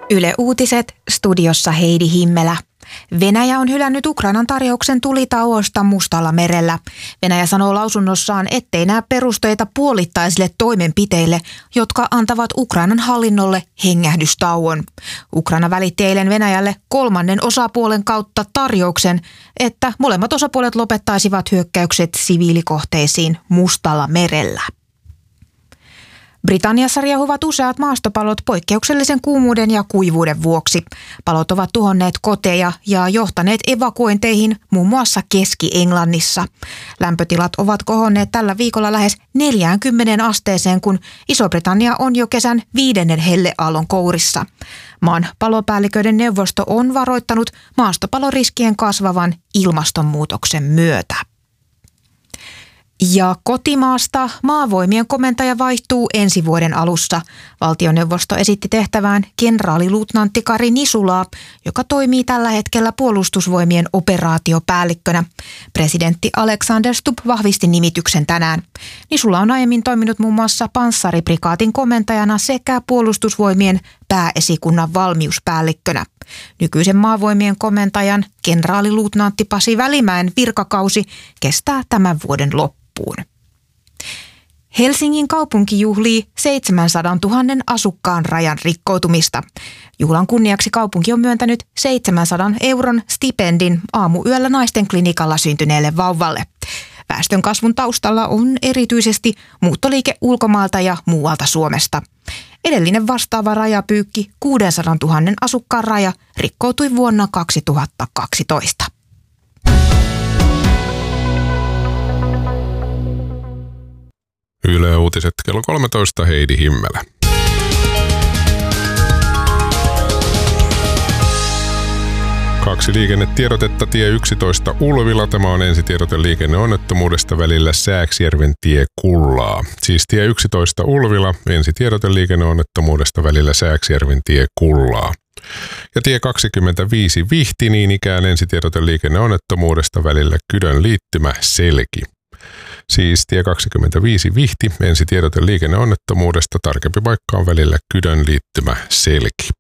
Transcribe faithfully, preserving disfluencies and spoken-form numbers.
Yle Uutiset, studiossa Heidi Himmelä. Venäjä on hylännyt Ukrainan tarjouksen tulitauosta Mustalla merellä. Venäjä sanoo lausunnossaan, ettei näe perusteita puolittaisille toimenpiteille, jotka antavat Ukrainan hallinnolle hengähdystauon. Ukraina välitti eilen Venäjälle kolmannen osapuolen kautta tarjouksen, että molemmat osapuolet lopettaisivat hyökkäykset siviilikohteisiin Mustalla merellä. Britanniassa riehuvat useat maastopalot poikkeuksellisen kuumuuden ja kuivuuden vuoksi. Palot ovat tuhonneet koteja ja johtaneet evakuointeihin muun muassa Keski-Englannissa. Lämpötilat ovat kohonneet tällä viikolla lähes neljäänkymmeneen asteeseen, kun Iso-Britannia on jo kesän viidennen helleaallon kourissa. Maan palopäälliköiden neuvosto on varoittanut maastopaloriskien kasvavan ilmastonmuutoksen myötä. Ja kotimaasta maavoimien komentaja vaihtuu ensi vuoden alussa. Valtioneuvosto esitti tehtävään kenraaliluutnantti Kari Nisulaa, joka toimii tällä hetkellä puolustusvoimien operaatiopäällikkönä. Presidentti Alexander Stubb vahvisti nimityksen tänään. Nisula on aiemmin toiminut muun muassa panssariprikaatin komentajana sekä puolustusvoimien pääesikunnan valmiuspäällikkönä. Nykyisen maavoimien komentajan kenraaliluutnantti Pasi Välimäen virkakausi kestää tämän vuoden loppuun. Helsingin kaupunki juhlii seitsemänsadantuhannen asukkaan rajan rikkoutumista. Juhlan kunniaksi kaupunki on myöntänyt seitsemänsadan euron stipendin aamuyöllä naisten klinikalla syntyneelle vauvalle. Väestön kasvun taustalla on erityisesti muuttoliike ulkomaalta ja muualta Suomesta. Edellinen vastaava rajapyykki, kuudensadantuhannen asukkaan raja, rikkoutui vuonna kaksituhattakaksitoista. Yle Uutiset kello kolmetoista, Heidi Himmelä. Kaksi liikennetiedotetta tie yksitoista Ulvila. Tämä on ensitiedote liikenneonnettomuudesta välillä Sääksjärven tie Kullaa. Siis tie yksitoista Ulvila, ensitiedote liikenneonnettomuudesta välillä Sääksjärven tie Kullaa. Ja tie kaksikymmentäviisi Vihti, niin ikään ensitiedote liikenneonnettomuudesta välillä Kydön liittymä Selki. Siis tie kaksikymmentäviisi Vihti, ensitiedote liikenneonnettomuudesta, tarkempi paikka on välillä Kydön liittymä Selki.